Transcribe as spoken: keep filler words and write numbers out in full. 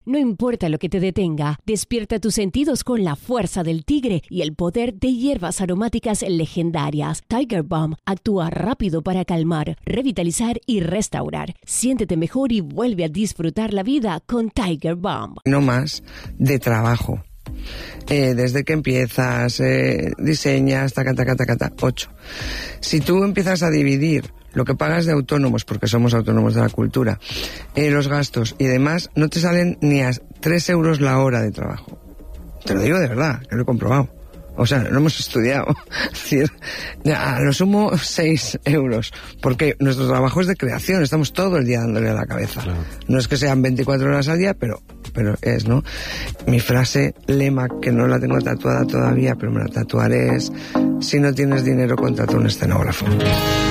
No importa lo que te detenga, despierta tus sentidos con la fuerza del tigre y el poder de hierbas aromáticas legendarias. Tiger Balm actúa rápido para calmar, revitalizar y restaurar. Siéntete mejor y vuelve a disfrutar la vida con Tiger Balm. No más de trabajo. Eh, desde que empiezas, eh, diseñas, taca, taca, taca, taca, ocho. Si tú empiezas a dividir lo que pagas de autónomos, porque somos autónomos de la cultura, eh, los gastos y demás, no te salen ni a tres euros la hora de trabajo. Te lo digo de verdad, que lo he comprobado. O sea, no hemos estudiado. Es decir, a lo sumo seis euros. Porque nuestro trabajo es de creación, estamos todo el día dándole a la cabeza. Claro. No es que sean veinticuatro horas al día, pero, pero es, ¿no? Mi frase, lema, que no la tengo tatuada todavía, pero me la tatuaré, es: si no tienes dinero, contrata un escenógrafo.